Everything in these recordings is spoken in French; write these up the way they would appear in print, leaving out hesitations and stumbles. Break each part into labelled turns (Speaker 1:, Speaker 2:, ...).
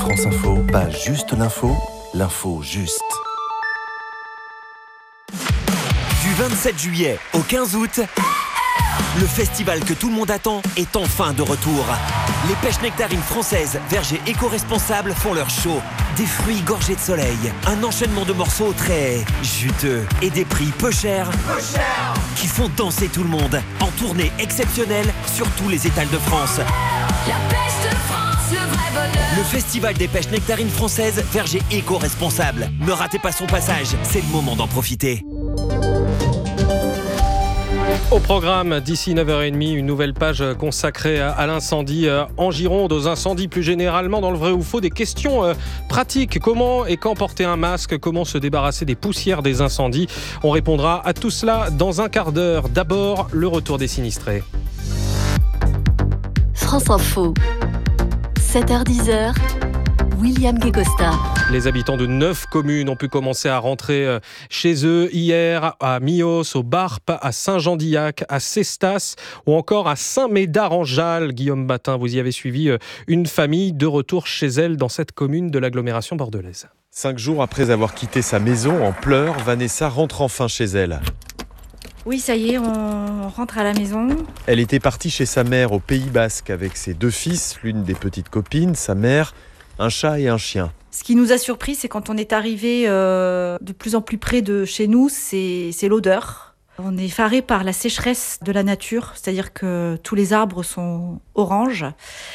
Speaker 1: France Info, pas juste l'info, l'info juste.
Speaker 2: Du 27 juillet au 15 août, le festival que tout le monde attend est enfin de retour. Les pêches nectarines françaises, vergers éco-responsables font leur show. Des fruits gorgés de soleil, un enchaînement de morceaux très juteux et des prix peu chers qui font danser tout le monde. En tournée exceptionnelle sur tous les étals de France.
Speaker 3: La pêche de France, le vrai bonheur.
Speaker 2: Le festival des pêches nectarines françaises, vergers éco-responsables. Ne ratez pas son passage, c'est le moment d'en profiter.
Speaker 4: Au programme, d'ici 9h30, une nouvelle page consacrée à l'incendie en Gironde, aux incendies plus généralement, dans le vrai ou faux, des questions pratiques. Comment et quand porter un masque? Comment se débarrasser des poussières des incendies? On répondra à tout cela dans un quart d'heure. D'abord, le retour des sinistrés.
Speaker 5: France Info, 7h-10h, William Guécosta.
Speaker 4: Les habitants de 9 communes ont pu commencer à rentrer chez eux hier, à Mios, au Barp, à Saint-Jean-d'Illac, à Cestas ou encore à Saint-Médard-en-Jalles. Guillaume Batin, vous y avez suivi une famille de retour chez elle dans cette commune de l'agglomération bordelaise.
Speaker 6: 5 jours après avoir quitté sa maison en pleurs, Vanessa rentre enfin chez elle.
Speaker 7: Oui, ça y est, on rentre à la maison.
Speaker 6: Elle était partie chez sa mère au Pays Basque avec ses 2 fils, l'une des petites copines, sa mère, un chat et un chien.
Speaker 7: Ce qui nous a surpris, c'est quand on est arrivé de plus en plus près de chez nous, c'est l'odeur. On est effaré par la sécheresse de la nature, c'est-à-dire que tous les arbres sont oranges.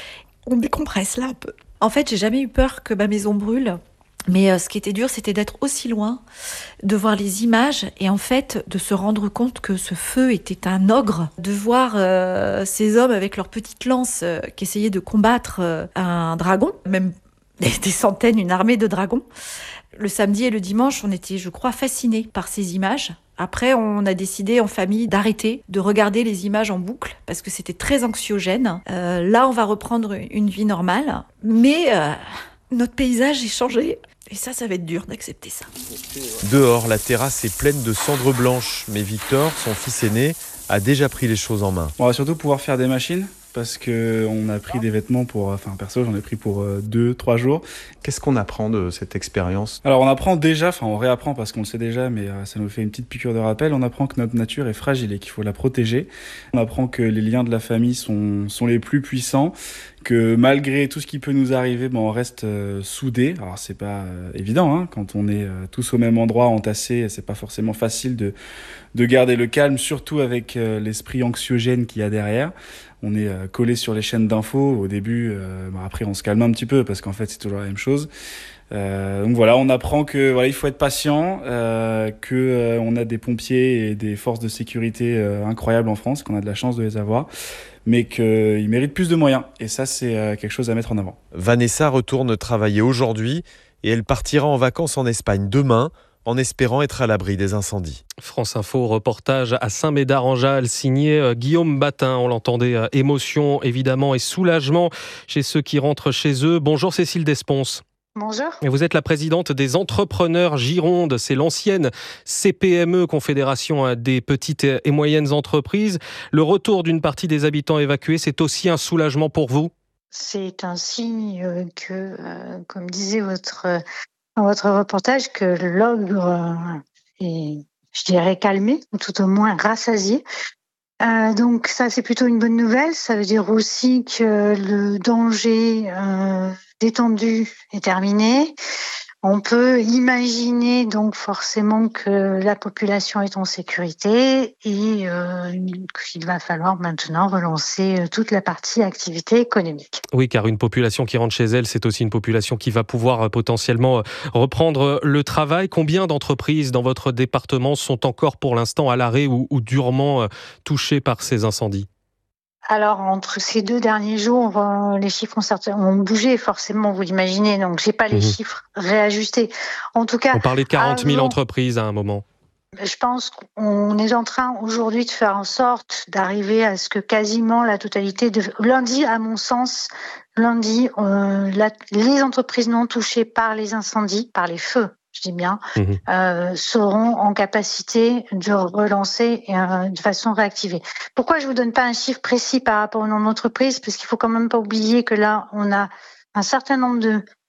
Speaker 7: On décompresse là un peu. En fait, j'ai jamais eu peur que ma maison brûle. Mais ce qui était dur, c'était d'être aussi loin, de voir les images et en fait de se rendre compte que ce feu était un ogre, de voir ces hommes avec leurs petites lances qui essayaient de combattre un dragon, même des centaines, une armée de dragons. Le samedi et le dimanche, on était, je crois, fascinés par ces images. Après, on a décidé en famille d'arrêter de regarder les images en boucle parce que c'était très anxiogène. Là, on va reprendre une vie normale, mais notre paysage est changé. Et ça va être dur d'accepter ça.
Speaker 6: Dehors, la terrasse est pleine de cendres blanches, mais Victor, son fils aîné, a déjà pris les choses en main.
Speaker 8: On va surtout pouvoir faire des machines, parce qu'on a pris des vêtements perso, j'en ai pris pour 2-3 jours.
Speaker 6: Qu'est-ce qu'on apprend de cette expérience?
Speaker 8: Alors on apprend déjà, on réapprend parce qu'on le sait déjà, mais ça nous fait une petite piqûre de rappel. On apprend que notre nature est fragile et qu'il faut la protéger. On apprend que les liens de la famille sont les plus puissants, que malgré tout ce qui peut nous arriver, on reste soudés. Alors c'est pas évident, quand on est tous au même endroit, entassés, c'est pas forcément facile de garder le calme, surtout avec l'esprit anxiogène qu'il y a derrière. On est collé sur les chaînes d'infos. Au début, après on se calme un petit peu parce qu'en fait c'est toujours la même chose. Donc voilà, on apprend que il faut être patient, que on a des pompiers et des forces de sécurité incroyables en France, qu'on a de la chance de les avoir, mais qu'ils méritent plus de moyens. Et ça, c'est quelque chose à mettre en avant.
Speaker 6: Vanessa retourne travailler aujourd'hui et elle partira en vacances en Espagne demain, en espérant être à l'abri des incendies.
Speaker 4: France Info, reportage à Saint-Médard-en-Jalles, signé Guillaume Batin. On l'entendait, émotion évidemment et soulagement chez ceux qui rentrent chez eux. Bonjour Cécile Desponces.
Speaker 9: Bonjour.
Speaker 4: Et vous êtes la présidente des entrepreneurs Gironde, c'est l'ancienne CPME, Confédération des petites et moyennes entreprises. Le retour d'une partie des habitants évacués, c'est aussi un soulagement pour vous?
Speaker 9: C'est un signe que, comme disait dans votre reportage, que l'ogre est, je dirais, calmé, ou tout au moins rassasié. Donc ça, c'est plutôt une bonne nouvelle. Ça veut dire aussi que le danger détendu est terminé. On peut imaginer donc forcément que la population est en sécurité et qu'il va falloir maintenant relancer toute la partie activité économique.
Speaker 4: Oui, car une population qui rentre chez elle, c'est aussi une population qui va pouvoir potentiellement reprendre le travail. Combien d'entreprises dans votre département sont encore pour l'instant à l'arrêt ou durement touchées par ces incendies ?
Speaker 9: Alors, entre ces 2 derniers jours, les chiffres ont bougé, forcément, vous l'imaginez. Donc, j'ai pas les chiffres réajustés. En tout cas,
Speaker 4: on parlait de 40 000 entreprises à un moment.
Speaker 9: Je pense qu'on est en train aujourd'hui de faire en sorte d'arriver à ce que quasiment la totalité de lundi, à mon sens, les entreprises non touchées par les incendies, par les feux, je dis bien, seront en capacité de relancer de façon réactivée. Pourquoi je vous donne pas un chiffre précis par rapport au nombre d'entreprises? Parce qu'il faut quand même pas oublier que là, on a un certain nombre de